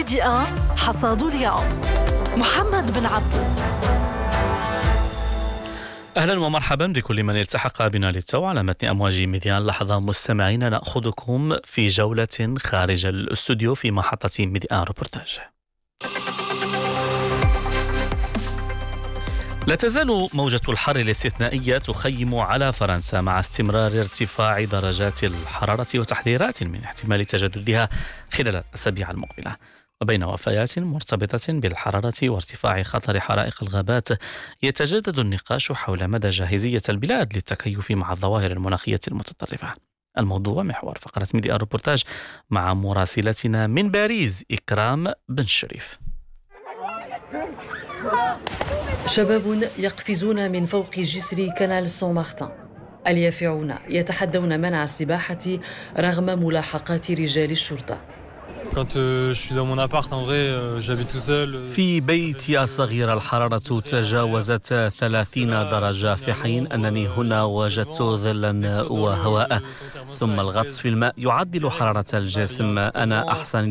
هادئة حصاد اليوم. محمد بن عبدو. أهلا ومرحبا بكل من التحق بنا للتو على متن أمواج مذيان. لحظة مستمعين نأخذكم في جولة خارج الاستوديو في محطة مذيان روبورتاج. لا تزال موجة الحر الاستثنائية تخيم على فرنسا مع استمرار ارتفاع درجات الحرارة وتحذيرات من احتمال تجددها خلال الأسابيع المقبلة. وبين وفيات مرتبطة بالحرارة وارتفاع خطر حرائق الغابات يتجدد النقاش حول مدى جاهزية البلاد للتكيف مع الظواهر المناخية المتطرفة. الموضوع محور فقرة ميديا روبورتاج مع مراسلتنا من باريس إكرام بن شريف. شباب يقفزون من فوق جسر كنال سان مارتن. اليافعون يتحدون منع السباحة رغم ملاحقات رجال الشرطة. في بيتي الصغير الحرارة تجاوزت 30 درجة، في حين أنني هنا وجدت ظلا وهواء، ثم الغطس في الماء يعدل حرارة الجسم. أنا أحسن